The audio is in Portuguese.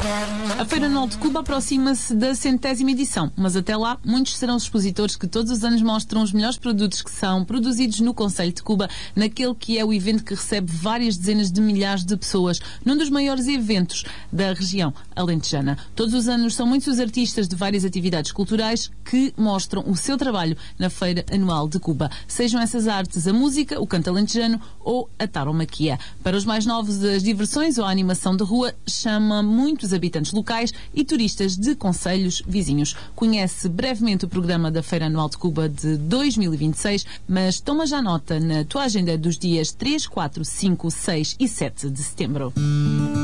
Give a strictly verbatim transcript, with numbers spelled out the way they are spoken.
A Feira Anual de Cuba aproxima-se da centésima edição, mas até lá muitos serão os expositores que todos os anos mostram os melhores produtos que são produzidos no Concelho de Cuba, naquele que é o evento que recebe várias dezenas de milhares de pessoas, num dos maiores eventos da região alentejana. Todos os anos são muitos os artistas de várias atividades culturais que mostram o seu trabalho na Feira Anual de Cuba, sejam essas artes a música, o canto alentejano ou a taromaquia. Para os mais novos, as diversões ou a animação de rua chama muitos habitantes locais e turistas de concelhos vizinhos. Conhece brevemente o programa da Feira Anual de Cuba de dois mil e vinte e seis, mas toma já nota na tua agenda dos dias três, quatro, cinco, seis e sete de setembro.